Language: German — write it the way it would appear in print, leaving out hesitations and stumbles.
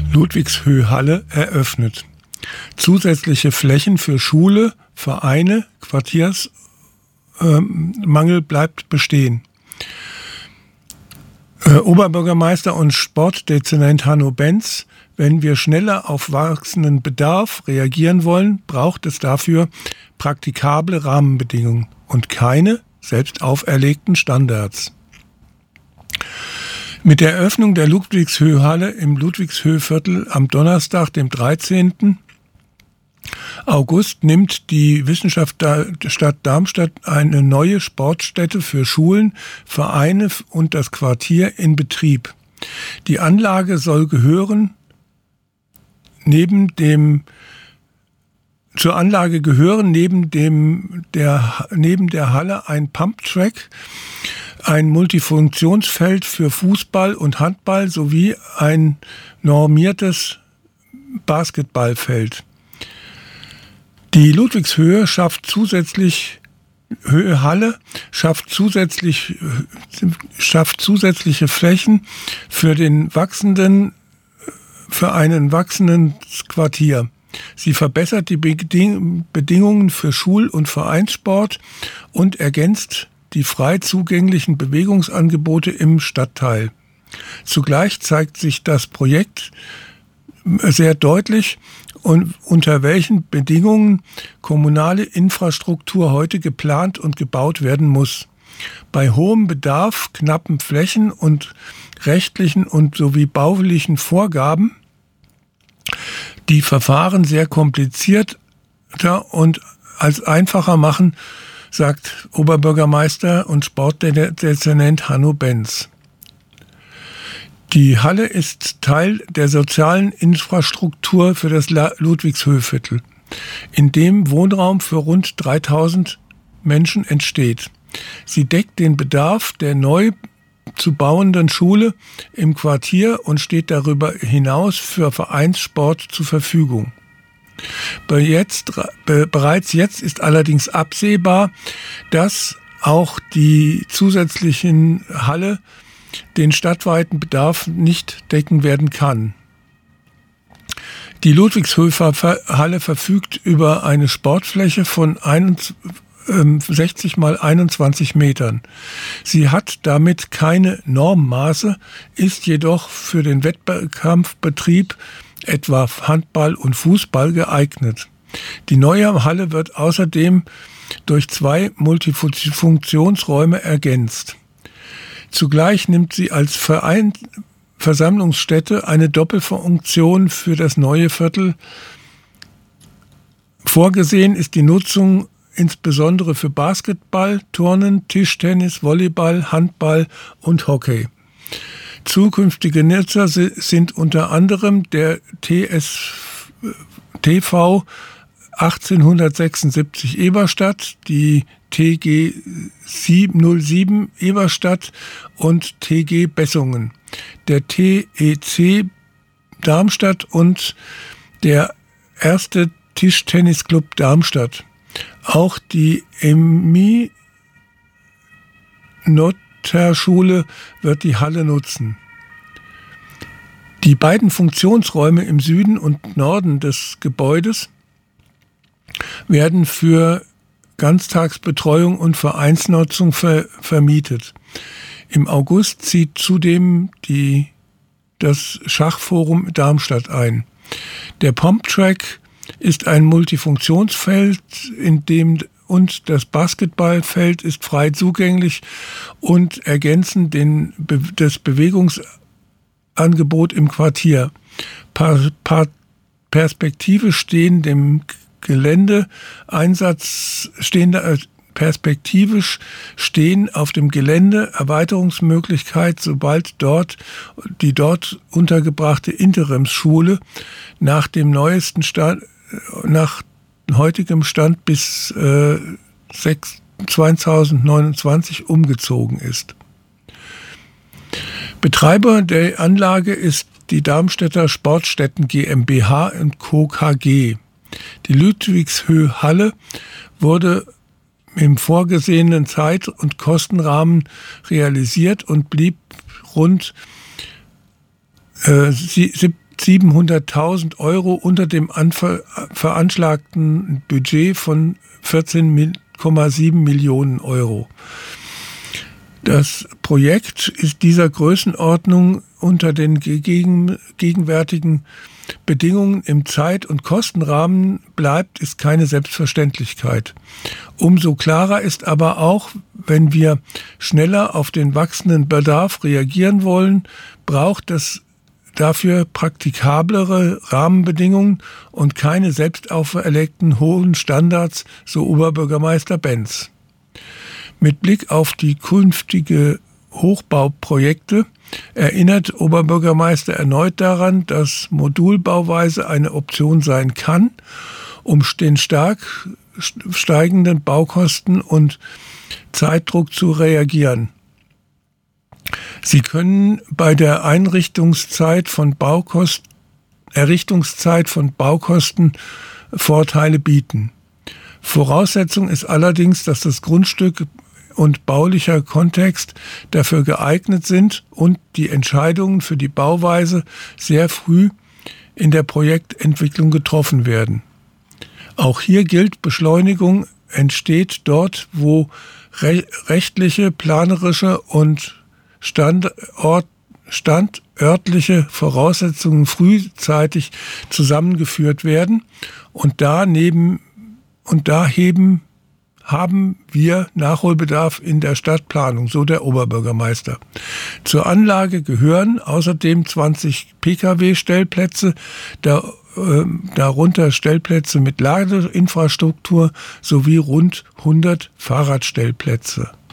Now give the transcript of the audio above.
Ludwigshöhe-Halle eröffnet. Zusätzliche Flächen für Schule, Vereine, Quartiersmangel bleibt bestehen. Oberbürgermeister und Sportdezernent Hanno Benz: Wenn wir schneller auf wachsenden Bedarf reagieren wollen, braucht es dafür praktikable Rahmenbedingungen und keine selbst auferlegten Standards. Mit der Eröffnung der Ludwigshöhe-Halle im Ludwigshöhe-Viertel am Donnerstag, dem 13. August, nimmt die Wissenschaftsstadt Darmstadt eine neue Sportstätte für Schulen, Vereine und das Quartier in Betrieb. Die Anlage soll zur Anlage gehören neben der Halle ein Pumptrack, ein Multifunktionsfeld für Fußball und Handball sowie ein normiertes Basketballfeld. Die Ludwigshöhe schafft zusätzliche Flächen für einen wachsenden Quartier. Sie verbessert die Bedingungen für Schul- und Vereinssport und ergänzt die frei zugänglichen Bewegungsangebote im Stadtteil. Zugleich zeigt sich das Projekt sehr deutlich, unter welchen Bedingungen kommunale Infrastruktur heute geplant und gebaut werden muss. Bei hohem Bedarf, knappen Flächen und rechtlichen und sowie baulichen Vorgaben, die Verfahren sehr komplizierter und als einfacher machen, sagt Oberbürgermeister und Sportdezernent Hanno Benz. Die Halle ist Teil der sozialen Infrastruktur für das Ludwigshöhe-Viertel, in dem Wohnraum für rund 3000 Menschen entsteht. Sie deckt den Bedarf der neu zu bauenden Schule im Quartier und steht darüber hinaus für Vereinssport zur Verfügung. Bereits jetzt ist allerdings absehbar, dass auch die zusätzlichen Halle den stadtweiten Bedarf nicht decken werden kann. Die Ludwigshöhe-Halle verfügt über eine Sportfläche von 60 mal 21 Metern. Sie hat damit keine Normmaße, ist jedoch für den Wettkampfbetrieb, etwa Handball und Fußball, geeignet. Die neue Halle wird außerdem durch 2 Multifunktionsräume ergänzt. Zugleich nimmt sie als Versammlungsstätte eine Doppelfunktion für das neue Viertel. Vorgesehen ist die Nutzung insbesondere für Basketball, Turnen, Tischtennis, Volleyball, Handball und Hockey. Zukünftige Nutzer sind unter anderem der TSV 1876 Eberstadt, die TG 07 Eberstadt und TG Bessungen, der TEC Darmstadt und der erste Tischtennisclub Darmstadt. Auch die Notter-Schule wird die Halle nutzen. Die beiden Funktionsräume im Süden und Norden des Gebäudes werden für Ganztagsbetreuung und Vereinsnutzung vermietet. Im August zieht zudem das Schachforum Darmstadt ein. Der Pumptrack ist ein Multifunktionsfeld, und das Basketballfeld ist frei zugänglich und ergänzen das Bewegungsangebot im Quartier. Perspektivisch stehen auf dem Gelände Erweiterungsmöglichkeit, sobald die dort untergebrachte Interimsschule nach heutigem Stand bis 2029 umgezogen ist. Betreiber der Anlage ist die Darmstädter Sportstätten GmbH und Co. KG. Die Ludwigshöhe-Halle wurde im vorgesehenen Zeit- und Kostenrahmen realisiert und blieb rund 700.000 Euro unter dem veranschlagten Budget von 14,7 Millionen Euro. Das Projekt ist dieser Größenordnung unter den gegenwärtigen Bedingungen im Zeit- und Kostenrahmen bleibt, ist keine Selbstverständlichkeit. Umso klarer ist aber auch, wenn wir schneller auf den wachsenden Bedarf reagieren wollen, braucht es dafür praktikablere Rahmenbedingungen und keine selbst auferlegten hohen Standards, so Oberbürgermeister Benz. Mit Blick auf die künftige Hochbauprojekte erinnert Oberbürgermeister erneut daran, dass Modulbauweise eine Option sein kann, um den stark steigenden Baukosten und Zeitdruck zu reagieren. Sie können bei der Errichtungszeit von Baukosten Vorteile bieten. Voraussetzung ist allerdings, dass das Grundstück und baulicher Kontext dafür geeignet sind und die Entscheidungen für die Bauweise sehr früh in der Projektentwicklung getroffen werden. Auch hier gilt, Beschleunigung entsteht dort, wo rechtliche, planerische und standörtliche Voraussetzungen frühzeitig zusammengeführt werden und haben wir Nachholbedarf in der Stadtplanung, so der Oberbürgermeister. Zur Anlage gehören außerdem 20 Pkw-Stellplätze, darunter Stellplätze mit Ladeinfrastruktur sowie rund 100 Fahrradstellplätze.